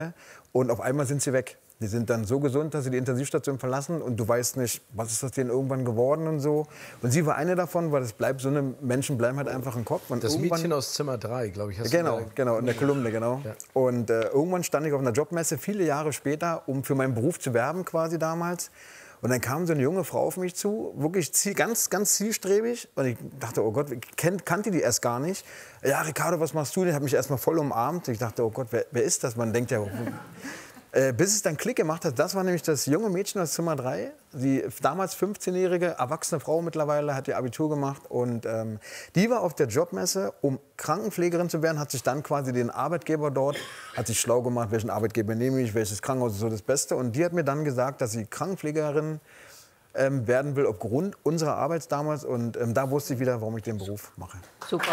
Und auf einmal sind sie weg. Die sind dann so gesund, dass sie die Intensivstation verlassen und du weißt nicht, was ist aus denen irgendwann geworden und so. Und sie war eine davon, weil es bleibt, so eine Menschen bleiben halt einfach im Kopf. Und das Mädchen aus Zimmer 3, glaube ich. Hast genau, du da genau, in der Kolumne, genau. Ja. Und irgendwann stand ich auf einer Jobmesse, viele Jahre später, um für meinen Beruf zu werben quasi damals. Und dann kam so eine junge Frau auf mich zu, wirklich ganz, ganz zielstrebig. Und ich dachte, oh Gott, kannte die erst gar nicht. Ja, Ricardo, was machst du denn? Hat mich erst mal voll umarmt. Ich dachte, oh Gott, wer ist das? Man denkt ja... bis es dann Klick gemacht hat, das war nämlich das junge Mädchen aus Zimmer 3, die damals 15-jährige, erwachsene Frau mittlerweile, hat ihr Abitur gemacht und die war auf der Jobmesse, um Krankenpflegerin zu werden, hat sich dann quasi den Arbeitgeber dort, hat sich schlau gemacht, welchen Arbeitgeber nehme ich, welches Krankenhaus ist so das Beste und die hat mir dann gesagt, dass sie Krankenpflegerin werden will aufgrund unserer Arbeit damals und da wusste ich wieder, warum ich den Beruf mache. Super.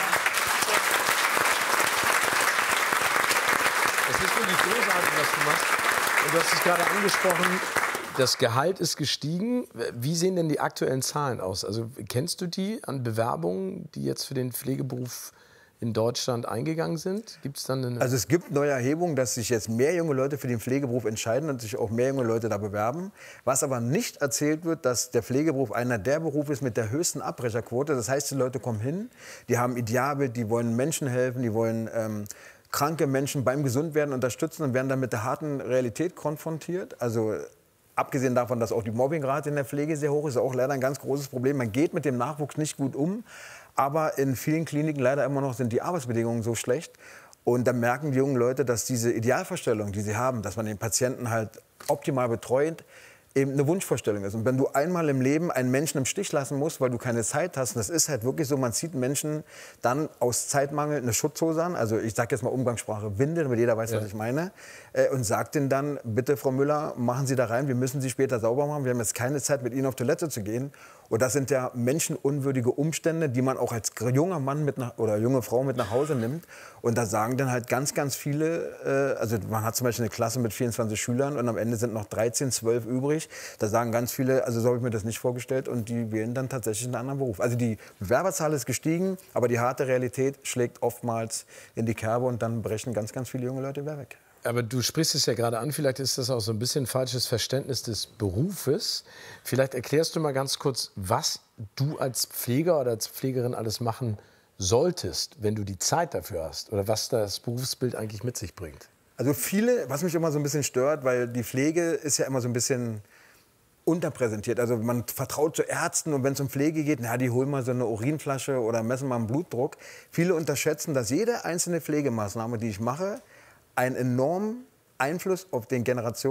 Es ist wirklich großartig, was du machst. Und du hast es gerade angesprochen, das Gehalt ist gestiegen. Wie sehen denn die aktuellen Zahlen aus? Also kennst du die an Bewerbungen, die jetzt für den Pflegeberuf in Deutschland eingegangen sind? Gibt's dann eine Also es gibt neue Erhebungen, dass sich jetzt mehr junge Leute für den Pflegeberuf entscheiden und sich auch mehr junge Leute da bewerben. Was aber nicht erzählt wird, dass der Pflegeberuf einer der Berufe ist mit der höchsten Abbrecherquote. Das heißt, die Leute kommen hin, die haben Idealbild, die wollen Menschen helfen, die wollen kranke Menschen beim Gesundwerden unterstützen und werden dann mit der harten Realität konfrontiert. Also abgesehen davon, dass auch die Mobbingrate in der Pflege sehr hoch ist, ist auch leider ein ganz großes Problem. Man geht mit dem Nachwuchs nicht gut um, aber in vielen Kliniken leider immer noch sind die Arbeitsbedingungen so schlecht. Und dann merken die jungen Leute, dass diese Idealvorstellung, die sie haben, dass man den Patienten halt optimal betreut, eben eine Wunschvorstellung ist. Und wenn du einmal im Leben einen Menschen im Stich lassen musst, weil du keine Zeit hast, und das ist halt wirklich so, man zieht Menschen dann aus Zeitmangel eine Schutzhose an, also ich sage jetzt mal Umgangssprache Windel, damit jeder weiß, was ich meine, und sagt denen dann, bitte Frau Müller, machen Sie da rein, wir müssen Sie später sauber machen, wir haben jetzt keine Zeit, mit Ihnen auf Toilette zu gehen. Und das sind ja menschenunwürdige Umstände, die man auch als junger Mann oder junge Frau mit nach Hause nimmt. Und da sagen dann halt ganz, ganz viele, also man hat zum Beispiel eine Klasse mit 24 Schülern und am Ende sind noch 13, 12 übrig. Da sagen ganz viele, also so habe ich mir das nicht vorgestellt und die wählen dann tatsächlich einen anderen Beruf. Also die Bewerberzahl ist gestiegen, aber die harte Realität schlägt oftmals in die Kerbe und dann brechen ganz, ganz viele junge Leute wieder weg. Aber du sprichst es ja gerade an, vielleicht ist das auch so ein bisschen ein falsches Verständnis des Berufes. Vielleicht erklärst du mal ganz kurz, was du als Pfleger oder als Pflegerin alles machen solltest, wenn du die Zeit dafür hast oder was das Berufsbild eigentlich mit sich bringt. Also viele, was mich immer so ein bisschen stört, weil die Pflege ist ja immer so ein bisschen unterpräsentiert. Also man vertraut zu Ärzten und wenn es um Pflege geht, na, die holen mal so eine Urinflasche oder messen mal einen Blutdruck. Viele unterschätzen, dass jede einzelne Pflegemaßnahme, die ich mache, einen enormen Einfluss auf den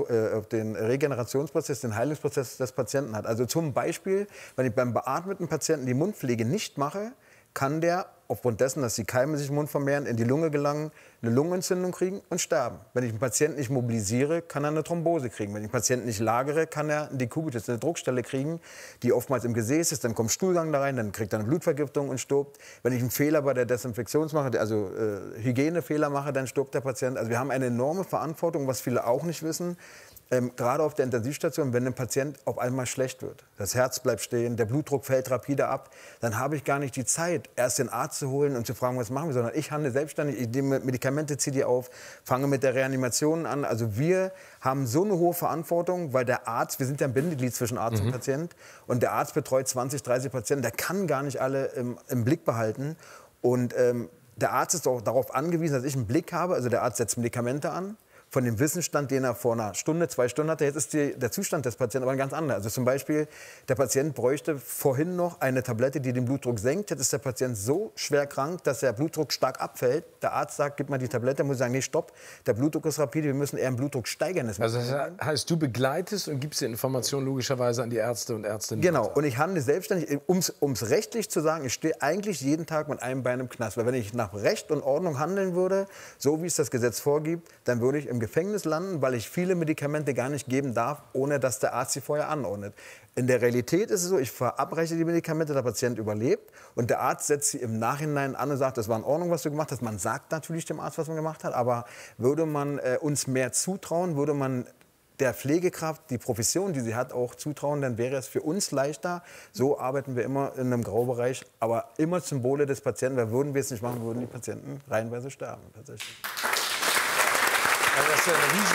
Regenerationsprozess, den Heilungsprozess des Patienten hat. Also zum Beispiel, wenn ich beim beatmeten Patienten die Mundpflege nicht mache, kann der aufgrund dessen, dass die Keime sich im Mund vermehren, in die Lunge gelangen, eine Lungenentzündung kriegen und sterben. Wenn ich einen Patienten nicht mobilisiere, kann er eine Thrombose kriegen. Wenn ich einen Patienten nicht lagere, kann er eine Dekubitus, eine Druckstelle kriegen, die oftmals im Gesäß ist. Dann kommt Stuhlgang da rein, dann kriegt er eine Blutvergiftung und stirbt. Wenn ich einen Fehler bei der Desinfektion mache, also Hygienefehler mache, dann stirbt der Patient. Also wir haben eine enorme Verantwortung, was viele auch nicht wissen. Gerade auf der Intensivstation, wenn ein Patient auf einmal schlecht wird, das Herz bleibt stehen, der Blutdruck fällt rapide ab, dann habe ich gar nicht die Zeit, erst den Arzt zu holen und zu fragen, was machen wir, sondern ich handle selbstständig, ich nehme Medikamente, ziehe die auf, fange mit der Reanimation an. Also wir haben so eine hohe Verantwortung, weil der Arzt, wir sind ja ein Bindeglied zwischen Arzt und Patient und der Arzt betreut 20, 30 Patienten, der kann gar nicht alle im Blick behalten und der Arzt ist auch darauf angewiesen, dass ich einen Blick habe, also der Arzt setzt Medikamente an. Von dem Wissensstand, den er vor einer Stunde, 2 Stunden hatte, jetzt ist der Zustand des Patienten aber ein ganz anderer. Also zum Beispiel, der Patient bräuchte vorhin noch eine Tablette, die den Blutdruck senkt. Jetzt ist der Patient so schwer krank, dass der Blutdruck stark abfällt. Der Arzt sagt, gib mal die Tablette, muss sagen, nee, stopp, der Blutdruck ist rapide, wir müssen eher den Blutdruck steigern. Also das heißt, du begleitest und gibst die Informationen logischerweise an die Ärzte und Ärztinnen. Genau, und ich handle selbstständig, um's rechtlich zu sagen, ich stehe eigentlich jeden Tag mit einem Bein im Knast. Weil wenn ich nach Recht und Ordnung handeln würde, so wie es das Gesetz vorgibt, dann würde ich im Gefängnis landen, weil ich viele Medikamente gar nicht geben darf, ohne dass der Arzt sie vorher anordnet. In der Realität ist es so, ich verabreiche die Medikamente, der Patient überlebt und der Arzt setzt sie im Nachhinein an und sagt, das war in Ordnung, was du gemacht hast. Man sagt natürlich dem Arzt, was man gemacht hat, aber würde man uns mehr zutrauen, würde man der Pflegekraft die Profession, die sie hat, auch zutrauen, dann wäre es für uns leichter. So arbeiten wir immer in einem Graubereich, aber immer zum Wohle des Patienten. Weil würden wir es nicht machen, würden die Patienten reihenweise sterben. Tatsächlich. Also das ist ja eine